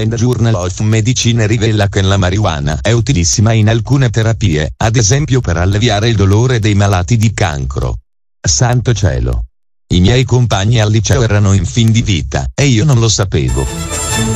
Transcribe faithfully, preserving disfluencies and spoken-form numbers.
England Journal of Medicine rivela che la marijuana è utilissima in alcune terapie, ad esempio per alleviare il dolore dei malati di cancro. Santo cielo! I miei compagni al liceo erano in fin di vita, e io non lo sapevo.